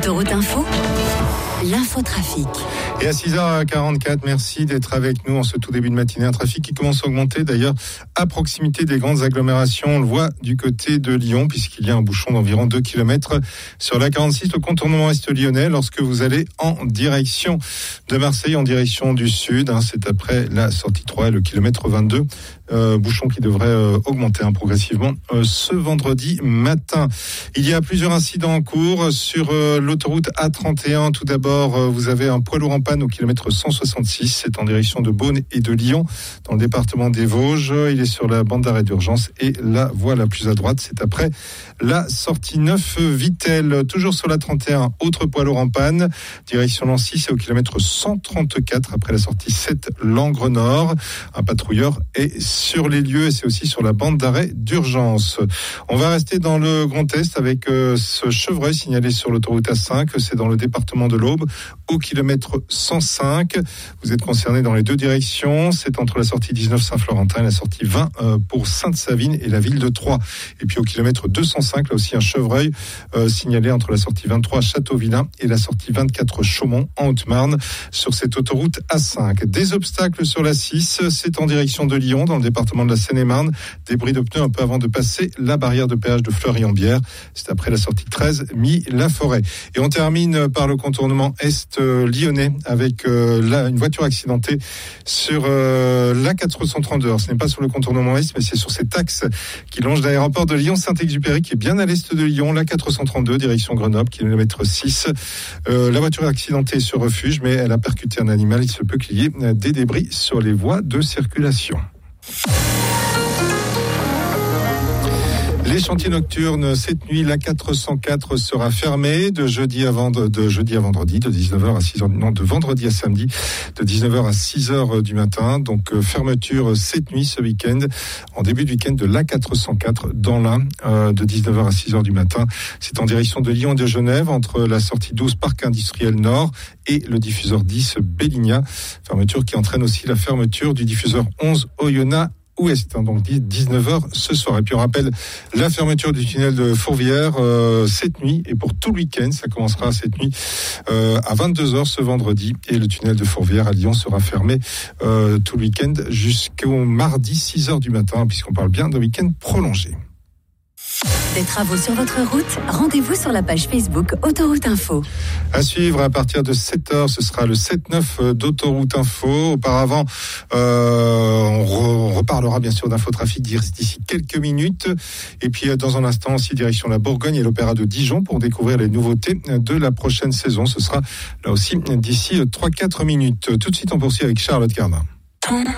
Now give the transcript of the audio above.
Autoroute Info, l'infotrafic. Et à 6h44, merci d'être avec nous en ce tout début de matinée. Un trafic qui commence à augmenter d'ailleurs à proximité des grandes agglomérations. On le voit du côté de Lyon puisqu'il y a un bouchon d'environ 2 km sur la 46, le contournement est lyonnais lorsque vous allez en direction de Marseille, en direction du sud. C'est après la sortie 3 et le kilomètre 22. Bouchon qui devrait augmenter progressivement ce vendredi matin. Il y a plusieurs incidents en cours sur l'autoroute A31. Tout d'abord, vous avez un poids lourd en panne au kilomètre 166. C'est en direction de Beaune et de Lyon, dans le département des Vosges. Il est sur la bande d'arrêt d'urgence et la voie la plus à droite, c'est après la sortie 9 Vittel. Toujours sur la 31, autre poids lourd en panne, direction Nancy, c'est au kilomètre 134 après la sortie 7 Langres Nord. Un patrouilleur est sur les lieux et c'est aussi sur la bande d'arrêt d'urgence. On va rester dans le Grand Est avec ce chevreuil signalé sur l'autoroute A5. C'est dans le département de l'Aube, au kilomètre 105. Vous êtes concerné dans les deux directions. C'est entre la sortie 19 Saint-Florentin et la sortie 20 pour Sainte-Savine et la ville de Troyes. Et puis au kilomètre 205, là aussi un chevreuil signalé entre la sortie 23 Châteauvillain et la sortie 24 Chaumont en Haute-Marne sur cette autoroute A5. Des obstacles sur la 6, c'est en direction de Lyon dans le département de la Seine-et-Marne. Débris de pneus un peu avant de passer la barrière de péage de Fleury-en-Bière. C'est après la sortie 13 Mi-la-Forêt. Et on termine par le contournement est lyonnais avec une voiture accidentée sur l'A432. Alors, ce n'est pas sur le contournement est, mais c'est sur cet axe qui longe l'aéroport de Lyon-Saint-Exupéry qui est bien à l'est de Lyon, l'A432 direction Grenoble, kilomètre 6. La voiture accidentée se refuge, mais elle a percuté un animal. Il se peut qu'il y ait des débris sur les voies de circulation. Les chantiers nocturnes, cette nuit, la 404 sera fermée de jeudi à vendredi, de 19h à 6h, non, de vendredi à samedi, de 19h à 6h du matin. Donc, fermeture cette nuit, ce week-end, en début de week-end de la 404 dans l'Ain, de 19h à 6h du matin. C'est en direction de Lyon et de Genève, entre la sortie 12 Parc Industriel Nord et le diffuseur 10 Belligna. Fermeture qui entraîne aussi la fermeture du diffuseur 11 Oyonnax Ouest, donc 19h ce soir. Et puis on rappelle la fermeture du tunnel de Fourvière cette nuit et pour tout le week-end, ça commencera cette nuit à 22h ce vendredi et le tunnel de Fourvière à Lyon sera fermé tout le week-end jusqu'au mardi 6h du matin puisqu'on parle bien d'un week-end prolongé. Des travaux sur votre route, rendez-vous sur la page Facebook Autoroute Info. À suivre à partir de 7h, ce sera le 7-9 d'Autoroute Info. Auparavant, on reparlera bien sûr d'infotrafic d'ici quelques minutes. Et puis dans un instant aussi direction la Bourgogne et l'Opéra de Dijon pour découvrir les nouveautés de la prochaine saison. Ce sera là aussi d'ici 3-4 minutes. Tout de suite, on poursuit avec Charlotte Cardin.